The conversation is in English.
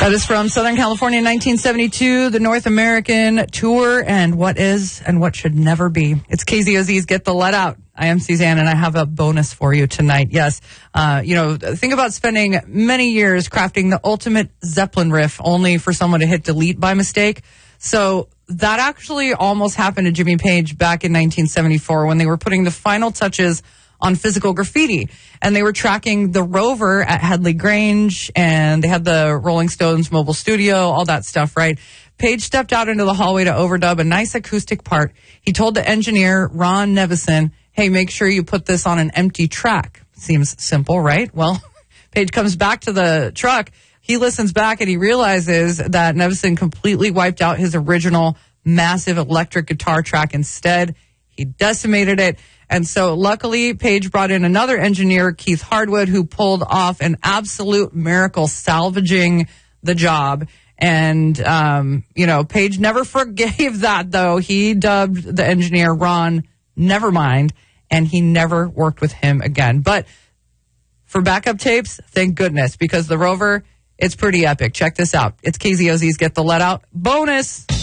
That is from Southern California in 1972, the North American tour, and what is and what should never be. It's KZOZ's Get the Let Out. I am Suzanne, and I have a bonus for you tonight. Yes, think about spending many years crafting the ultimate Zeppelin riff only for someone to hit delete by mistake. So that actually almost happened to Jimmy Page back in 1974 when they were putting the final touches on Physical Graffiti, and they were tracking the Rover at Headley Grange, and they had the Rolling Stones mobile studio, all that stuff, right? Page stepped out into the hallway to overdub a nice acoustic part. He told the engineer, Ron Nevison, hey, make sure you put this on an empty track. Seems simple, right? Well, Page comes back to the truck. He listens back, and he realizes that Nevison completely wiped out his original massive electric guitar track instead. He decimated it. And so luckily, Page brought in another engineer, Keith Hardwood, who pulled off an absolute miracle, salvaging the job. And, Page never forgave that, though. He dubbed the engineer Ron Nevermind, and he never worked with him again. But for backup tapes, thank goodness, because the Rover, it's pretty epic. Check this out. It's KZOZ's Get the Let Out bonus.